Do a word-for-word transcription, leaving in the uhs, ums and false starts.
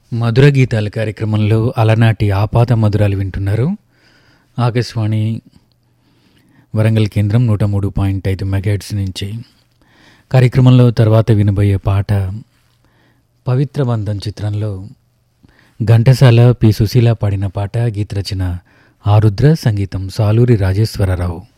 మధుర గీతాల కార్యక్రమంలో అలనాటి ఆపాత మధురాలు వింటున్నారు. ఆకాశవాణి వరంగల్ కేంద్రం నూట మూడు పాయింట్ ఐదు మెగాహెర్ట్జ్ నుంచి. కార్యక్రమంలో తర్వాత వినబోయే పాట పవిత్ర బంధం చిత్రంలో ఘంటసాల పి సుశీల పాడిన పాట. గీత రచన ఆరుద్ర, సంగీతం సాలూరి రాజేశ్వరరావు.